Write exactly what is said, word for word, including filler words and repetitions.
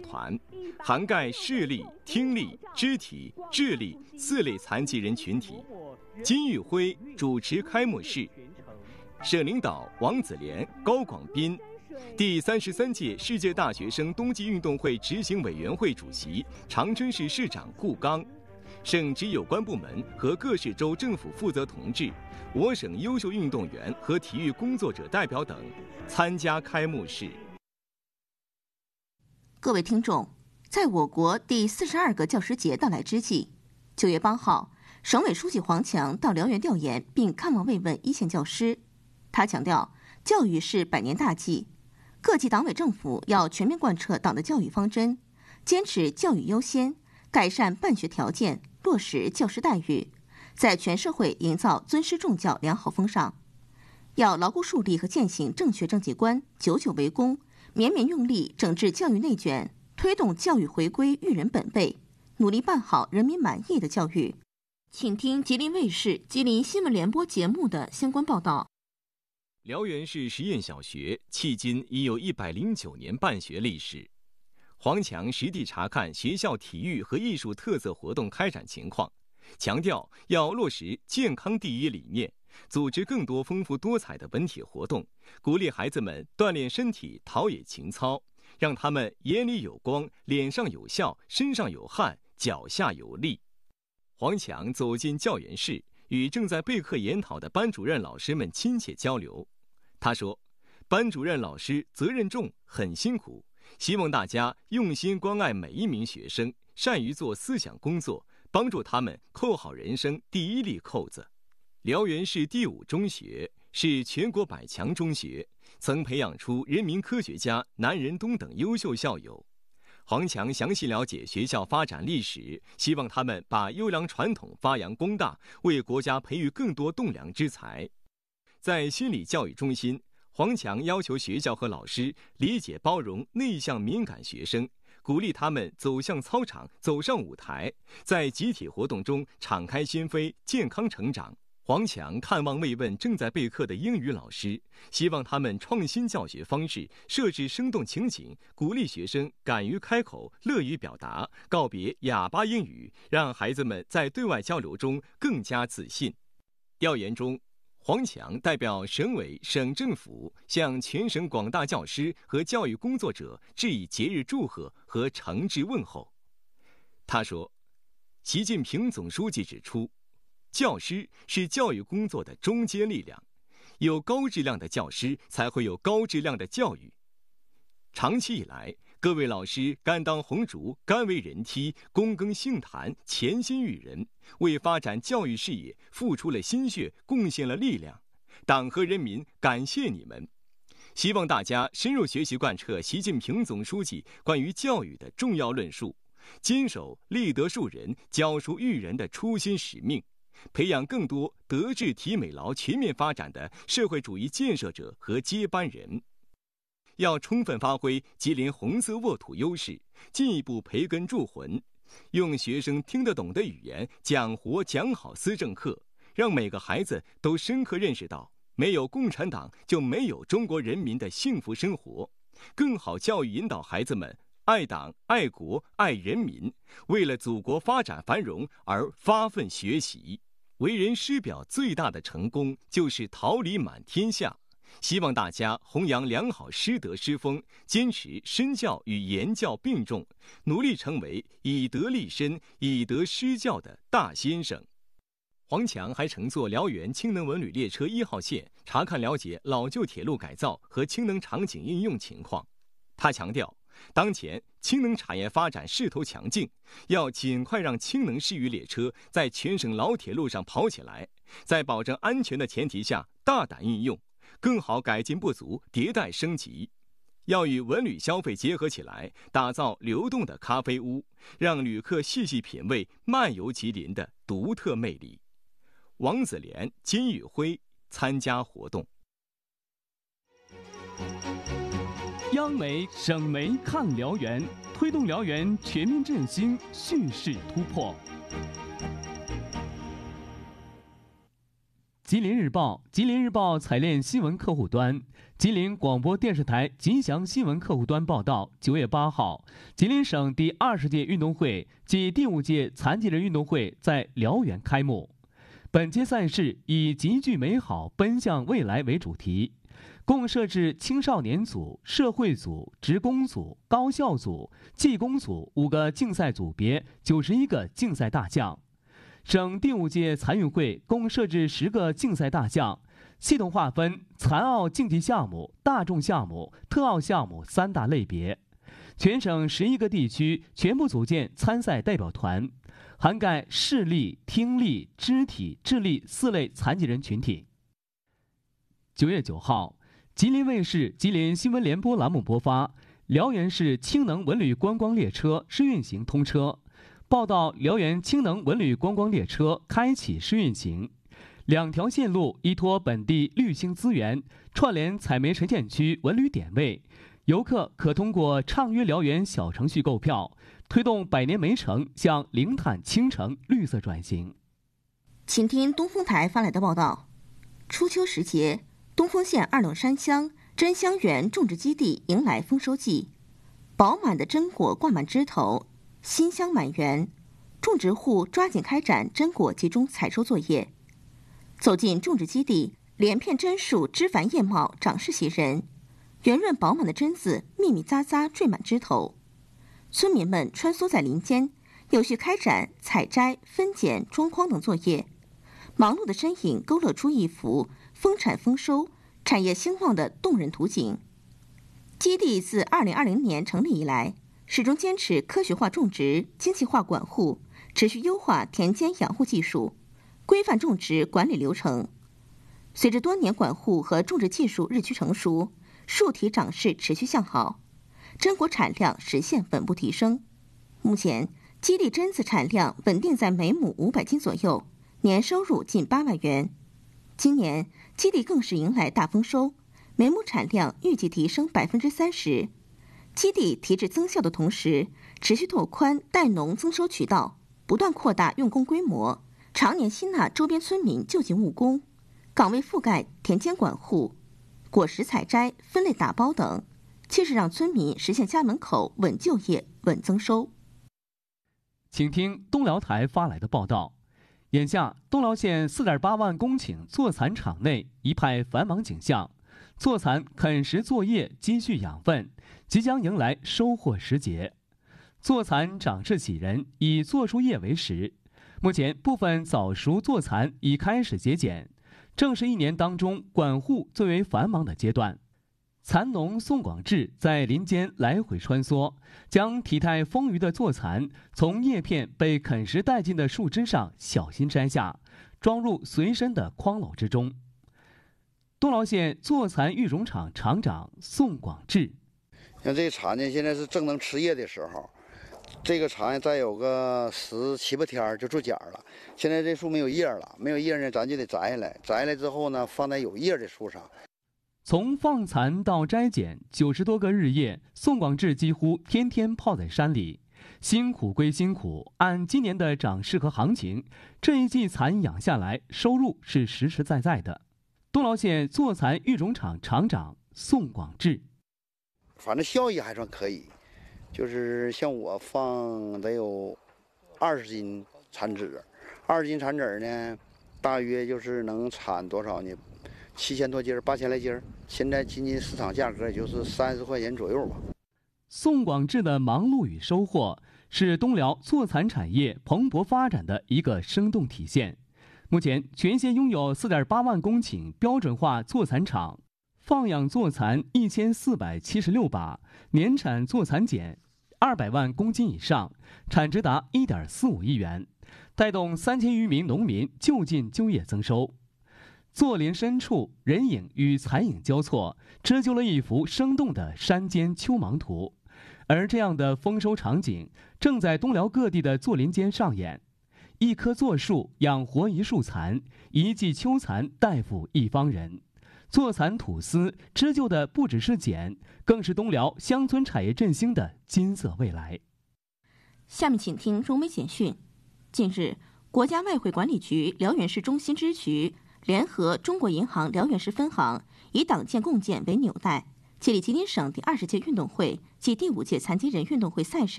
团，涵盖视力、听力、肢体、智力四类残疾人群体。金玉辉主持开幕式，省领导王子廉、高广斌，第三十三届世界大学生冬季运动会执行委员会主席长春市市长顾刚，省直有关部门和各市州政府负责同志，我省优秀运动员和体育工作者代表等参加开幕式。 各位听众，在我国第四十二个教师节到来之际，九月八号，省委书记黄强到辽源调研并看望慰问一线教师。他强调，教育是百年大计，各级党委政府要全面贯彻党的教育方针，坚持教育优先，改善办学条件，落实教师待遇，在全社会营造尊师重教良好风尚。要牢固树立和践行正确政绩观，久久为功，绵绵用力整治教育内卷，推动教育回归育人本位，努力办好人民满意的教育。请听吉林卫视吉林新闻联播节目的相关报道。 辽源市实验小学迄今已有一百零九年办学历史。黄强实地查看学校体育和艺术特色活动开展情况，强调要落实健康第一理念，组织更多丰富多彩的文体活动，鼓励孩子们锻炼身体，陶冶情操，让他们眼里有光，脸上有笑，身上有汗，脚下有力。黄强走进教研室，与正在备课研讨的班主任老师们亲切交流。他说，班主任老师责任重，很辛苦，希望大家用心关爱每一名学生，善于做思想工作，帮助他们扣好人生第一粒扣子。辽源市第五中学是全国百强中学，曾培养出人民科学家南仁东等优秀校友。黄强详细了解学校发展历史，希望他们把优良传统发扬光大，为国家培育更多栋梁之才。在心理教育中心，黄强要求学校和老师理解包容内向敏感学生，鼓励他们走向操场，走上舞台，在集体活动中敞开心扉，健康成长。黄强看望慰问正在备课的英语老师，希望他们创新教学方式，设置生动情景，鼓励学生敢于开口，乐于表达，告别哑巴英语，让孩子们在对外交流中更加自信。调研中，黄强代表省委、省政府向全省广大教师和教育工作者致以节日祝贺和诚挚问候。他说，习近平总书记指出，教师是教育工作的中坚力量，有高质量的教师，才会有高质量的教育。长期以来，各位老师甘当红烛，甘为人梯，躬耕杏坛，潜心育人，为发展教育事业付出了心血，贡献了力量。党和人民感谢你们！希望大家深入学习贯彻习近平总书记关于教育的重要论述，坚守立德树人、教书育人的初心使命，培养更多德智体美劳全面发展的社会主义建设者和接班人。要充分发挥吉林红色沃土优势，进一步培根铸魂，用学生听得懂的语言讲活讲好思政课，让每个孩子都深刻认识到，没有共产党就没有中国人民的幸福生活。更好教育引导孩子们爱党、爱国、爱人民，为了祖国发展繁荣而发奋学习。为人师表最大的成功就是桃李满天下。希望大家弘扬良好师德师风，坚持身教与言教并重，努力成为以德立身、以德施教的大先生。黄强还乘坐辽源氢能文旅列车一号线，查看了解老旧铁路改造和氢能场景应用情况。他强调，当前氢能产业发展势头强劲，要尽快让氢能市域列车在全省老铁路上跑起来，在保证安全的前提下大胆应用，更好改进不足，迭代升级。要与文旅消费结合起来，打造流动的咖啡屋，让旅客细细品味漫游吉林的独特魅力。王子廉、金宇辉参加活动。 央媒、省媒看辽源，推动辽源全面振兴，蓄势突破。 吉林日报、吉林日报采练新闻客户端、吉林广播电视台吉祥新闻客户端报道，九月八号，吉林省第二十届运动会暨第五届残疾人运动会在辽源开幕。本届赛事以集聚美好，奔向未来为主题，共设置青少年组、社会组、职工组、高校组、技工组五个竞赛组别，九十一个竞赛大项。省第五届残运会共设置十个竞赛大项，系统划分残奥竞技项目、大众项目、特奥项目三大类别。全省十一个地区全部组建参赛代表团，涵盖视力、听力、肢体、智力四类残疾人群体。九月九号，吉林卫视吉林新闻联播栏目播发，辽源市氢能文旅观光列车试运行通车。报道辽源氢能文旅观光列车开启试运行，两条线路依托本地绿星资源，串联采煤沉淀区文旅点位，游客可通过畅约辽源小程序购票，推动百年煤城向零碳氢城绿色转型。 请听东风台发来的报道：初秋时节，东丰县二垄山乡真香园种植基地迎来丰收季，饱满的真果挂满枝头，馨香满园，种植户抓紧开展真果集中采收作业。走进种植基地，连片真树枝繁叶茂，长势喜人，圆润饱满的榛子密密匝匝缀满枝头。村民们穿梭在林间，有序开展采摘、分拣、装筐等作业，忙碌的身影勾勒出一幅丰产丰收、产业兴旺的动人图景。基地自二零二零年成立以来，始终坚持科学化种植、精细化管护，持续优化田间养护技术，规范种植管理流程。随着多年管护和种植技术日趋成熟，树体长势持续向好，榛果产量实现稳步提升。目前，基地榛子产量稳定在每亩五百斤左右，年收入近八万元。今年，基地更是迎来大丰收，每亩产量预计提升百分之三十。基地提质增效的同时，持续拓宽代农增收渠道，不断扩大用工规模，常年吸纳周边村民就近务工，岗位覆盖田间管护、果实采摘、分类打包等，切实让村民实现家门口稳就业、稳增收。 请听东辽台发来的报道。眼下，东辽县 四点八万公顷坐蚕场内一派繁忙景象，坐蚕啃食作业，积蓄养分，即将迎来收获时节。坐蚕长势喜人，以坐树叶为食。目前，部分早熟坐蚕已开始节俭，正是一年当中管护最为繁忙的阶段。蚕农宋广志在林间来回穿梭，将体态丰腴的坐蚕从叶片被啃食殆尽的树枝上小心摘下，装入随身的筐篓之中。东辽县坐蚕育种场场长宋广志： 像这个蚕呢，现在是正能吃叶的时候，这个蚕再有个十七八天就做茧了。现在这树没有叶了，没有叶呢，咱就得摘下来，摘下来之后呢，放在有叶的树上。 从放蚕到摘茧，九十多个日夜，宋广志几乎天天泡在山里。辛苦归辛苦，按今年的长势和行情，这一季蚕养下来，收入是实实在在的。东辽县坐蚕育种场场长宋广志： 反正效益还算可以，就是像我放得有二十斤蚕籽，二十斤蚕籽呢，大约就是能产多少呢？七千多斤，八千来斤。现在今年市场价格也就是三十块钱左右吧。 宋广志的忙碌与收获，是东辽坐蚕产业蓬勃发展的一个生动体现。目前，全县拥有 四点八万公顷标准化坐蚕场，放养坐蚕一千四百七十六把，年产坐蚕茧二百万公斤以上，产值达 一点四五亿元，带动三千余名农民就近就业增收。坐林深处，人影与残影交错，织就了一幅生动的山间秋芒图。而这样的丰收场景，正在东辽各地的坐林间上演。一棵坐树养活一树蚕，一季秋蚕代富一方人。坐蚕吐丝织就的不只是茧，更是东辽乡村产业振兴的金色未来。 下面请听荣美简讯。近日，国家外汇管理局辽源市中心支局联合中国银行辽源市分行，以党建共建为纽带，建立吉林省第二十届运动会暨第五届残疾人运动会赛事